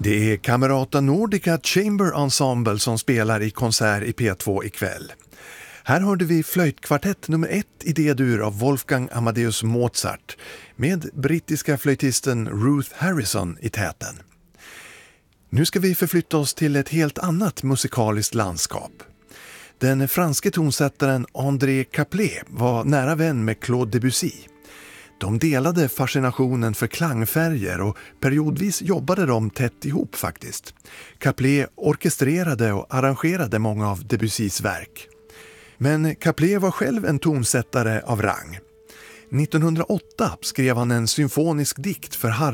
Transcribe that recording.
Det är Camerata Nordica Chamber Ensemble som spelar i konsert i P2 ikväll. Här hörde vi flöjtkvartett nummer 1 i D-dur av Wolfgang Amadeus Mozart med brittiska flöjtisten Ruth Harrison i täten. Nu ska vi förflytta oss till ett helt annat musikaliskt landskap. Den franske tonsättaren André Caplet var nära vän med Claude Debussy. De delade fascinationen för klangfärger och periodvis jobbade de tätt ihop faktiskt. Caplet orkestrerade och arrangerade många av Debussys verk. Men Caplet var själv en tonsättare av rang. 1908 skrev han en symfonisk dikt för